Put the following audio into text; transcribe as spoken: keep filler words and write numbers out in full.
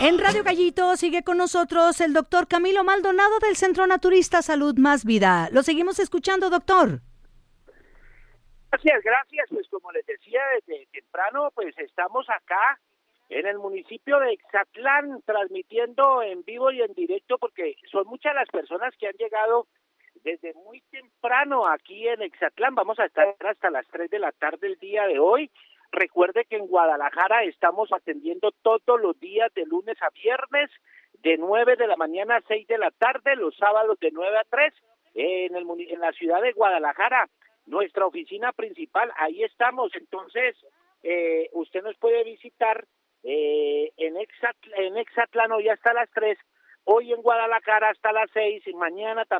En Radio Gallito sigue con nosotros el doctor Camilo Maldonado del Centro Naturista Salud Más Vida. Lo seguimos escuchando, doctor. Gracias, gracias. Pues como les decía desde temprano, pues estamos acá en el municipio de Exatlán transmitiendo en vivo y en directo porque son muchas las personas que han llegado desde muy temprano aquí en Exatlán. Vamos a estar hasta las tres de la tarde el día de hoy. Recuerde que en Guadalajara estamos atendiendo todos los días de lunes a viernes, de nueve de la mañana a seis de la tarde, los sábados de nueve a tres, en, el, en la ciudad de Guadalajara, nuestra oficina principal, ahí estamos. Entonces, eh, usted nos puede visitar eh, en, Exatlán, en Exatlán hoy hasta las tres, hoy en Guadalajara hasta las seis, y mañana también.